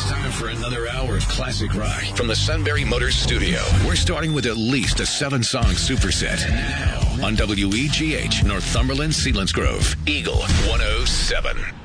time for another hour of classic rock from the Sunbury Motors studio. We're starting with at least a 7-song superset. Now on WEGH, Northumberland, Selinsgrove, Eagle 107.